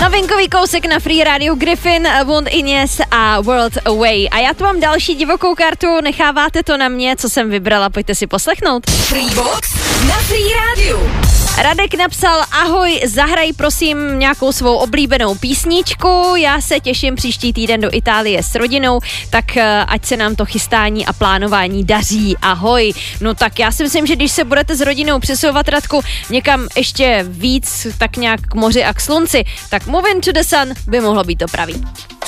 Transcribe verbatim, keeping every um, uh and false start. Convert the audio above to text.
Novinkový kousek na Free Radio Griffin, Wond Ines a World Away. A já tu mám další divokou kartu, necháváte to na mě, co jsem vybrala, pojďte si poslechnout. Freebox na Free Radio. Radek napsal, ahoj, zahraj prosím nějakou svou oblíbenou písničku, já se těším příští týden do Itálie s rodinou, tak ať se nám to chystání a plánování daří, ahoj. No tak já si myslím, že když se budete s rodinou přesouvat, Radku, někam ještě víc, tak nějak k moři a k slunci, tak Moving to the Sun by mohlo být to pravý.